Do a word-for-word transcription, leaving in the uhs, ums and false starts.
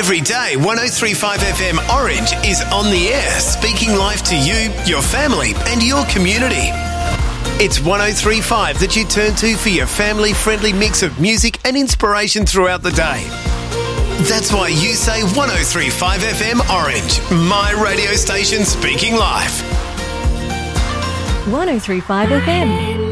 Every day, one oh three point five F M Orange is on the air, speaking life to you, your family and your community. It's one oh three point five that you turn to for your family-friendly mix of music and inspiration throughout the day. That's why you say one oh three point five F M Orange, my radio station speaking life. one oh three point five F M.